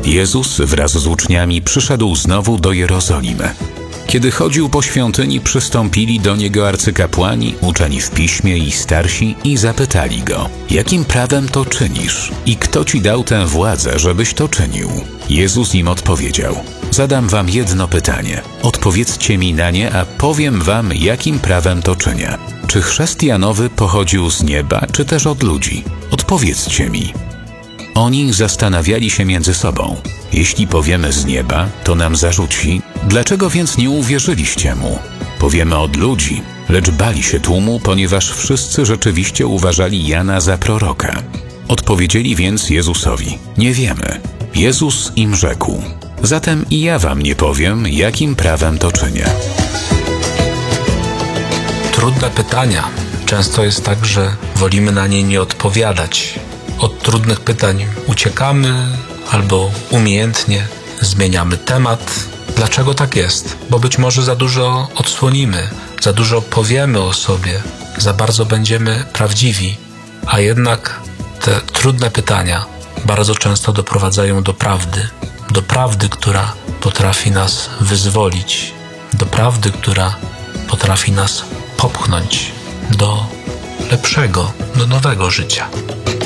Jezus wraz z uczniami przyszedł znowu do Jerozolimy. Kiedy chodził po świątyni, przystąpili do Niego arcykapłani, uczeni w piśmie i starsi i zapytali Go: jakim prawem to czynisz? I kto Ci dał tę władzę, żebyś to czynił? Jezus im odpowiedział: zadam wam jedno pytanie. Odpowiedzcie mi na nie, a powiem wam, jakim prawem to czynię. Czy chrzest Janowy pochodził z nieba, czy też od ludzi? Odpowiedzcie mi. Oni zastanawiali się między sobą. Jeśli powiemy z nieba, to nam zarzuci: dlaczego więc nie uwierzyliście mu? Powiemy od ludzi, lecz bali się tłumu, ponieważ wszyscy rzeczywiście uważali Jana za proroka. Odpowiedzieli więc Jezusowi: nie wiemy. Jezus im rzekł: zatem i ja wam nie powiem, jakim prawem to czynię. Trudne pytania. Często jest tak, że wolimy na nie nie odpowiadać. Od trudnych pytań uciekamy albo umiejętnie zmieniamy temat. Dlaczego tak jest? Bo być może za dużo odsłonimy, za dużo powiemy o sobie, za bardzo będziemy prawdziwi, a jednak te trudne pytania bardzo często doprowadzają do prawdy, która potrafi nas wyzwolić, do prawdy, która potrafi nas popchnąć do lepszego, do nowego życia.